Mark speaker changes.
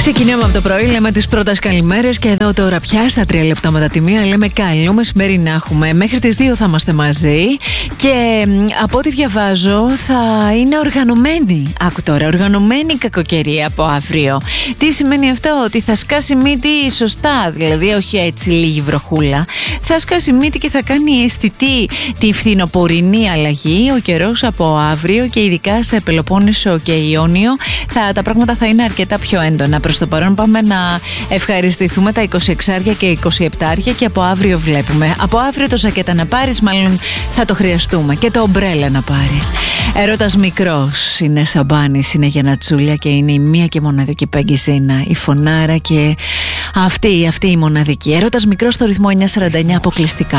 Speaker 1: Ξεκινάμε από το πρωί, λέμε τις πρώτες καλημέρες και εδώ τώρα πια στα 3 λεπτά μετά τη μία λέμε καλό μεσημέρι να έχουμε. Μέχρι τις 2 θα είμαστε μαζί και από ό,τι διαβάζω θα είναι οργανωμένη. Άκου τώρα, οργανωμένη κακοκαιρία από αύριο. Τι σημαίνει αυτό? Ότι θα σκάσει μύτη σωστά, δηλαδή όχι έτσι λίγη βροχούλα. Θα σκάσει μύτη και θα κάνει αισθητή τη φθινοπορεινή αλλαγή ο καιρός από αύριο και ειδικά σε Πελοπόννησο και Ιόνιο τα πράγματα θα είναι αρκετά πιο έντονα. Προς το παρόν πάμε να ευχαριστηθούμε τα 26 και 27 και από αύριο βλέπουμε. Από αύριο το σακέτα να πάρεις, μάλλον θα το χρειαστούμε, και το ομπρέλα να πάρεις. Έρωτας μικρός, είναι Σαμπάνης, είναι Γιαννατσούλια και είναι η μία και μοναδική Παγκιζίνα, η φωνάρα και αυτή η μοναδική. Έρωτας μικρός στο ρυθμό 949 αποκλειστικά.